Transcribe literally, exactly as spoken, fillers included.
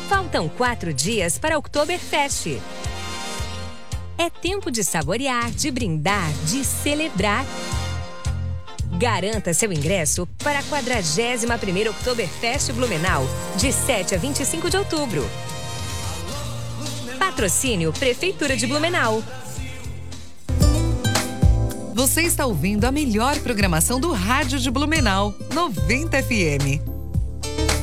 Faltam quatro dias para o Oktoberfest. É tempo de saborear, de brindar, de celebrar. Garanta seu ingresso para a quadragésima primeira Oktoberfest Blumenau, de sete a vinte e cinco de outubro. Patrocínio Prefeitura de Blumenau. Você está ouvindo a melhor programação do rádio de Blumenau, noventa F M.